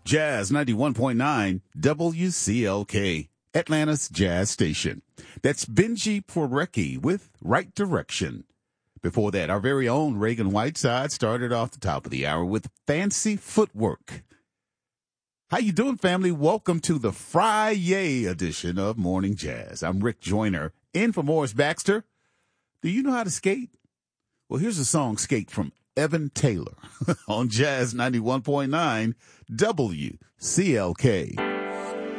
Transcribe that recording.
Jazz 91.9 WCLK, Atlanta's Jazz Station. That's Benji Porecki with Right Direction. Before that, our very own Reagan Whiteside started off the top of the hour with Fancy Footwork. How you doing, family? Welcome to the Friday edition of Morning Jazz. I'm Rick Joyner, in for Morris Baxter. Do you know how to skate? Well, here's a song, Skate, from Evan Taylor on Jazz 91.9 WCLK.